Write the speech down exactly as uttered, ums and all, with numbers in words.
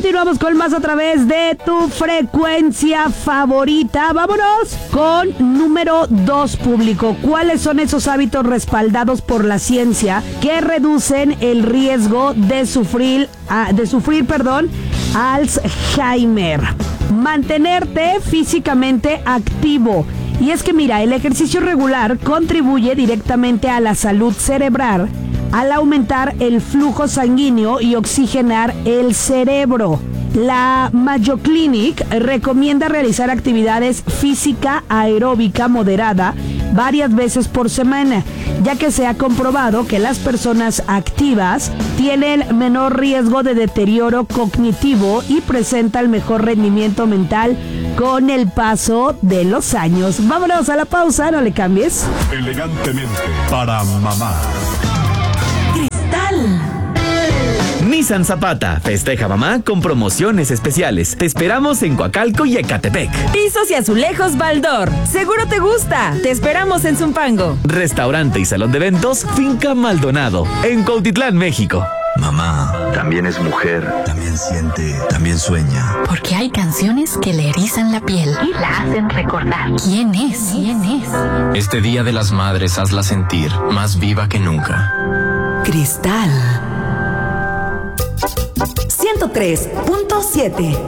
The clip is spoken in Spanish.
Continuamos con más a través de tu frecuencia favorita. Vámonos con número dos, público. ¿Cuáles son esos hábitos respaldados por la ciencia que reducen el riesgo de sufrir, de sufrir, perdón, Alzheimer? Mantenerte físicamente activo. Y es que mira, el ejercicio regular contribuye directamente a la salud cerebral al aumentar el flujo sanguíneo y oxigenar el cerebro. La Mayo Clinic recomienda realizar actividades física aeróbica moderada varias veces por semana, ya que se ha comprobado que las personas activas tienen menor riesgo de deterioro cognitivo y presentan mejor rendimiento mental con el paso de los años. Vámonos a la pausa, no le cambies. Elegantemente para mamá. Nissan Zapata festeja mamá con promociones especiales. Te esperamos en Coacalco y Ecatepec. Pisos y azulejos Baldor. Seguro te gusta. Te esperamos en Zumpango. Restaurante y salón de eventos Finca Maldonado en Cuautitlán, México. Mamá también es mujer, también siente, también sueña. Porque hay canciones que le erizan la piel y la hacen recordar. ¿Quién es? ¿Quién es? Este Día de las Madres hazla sentir más viva que nunca. Cristal ciento tres punto siete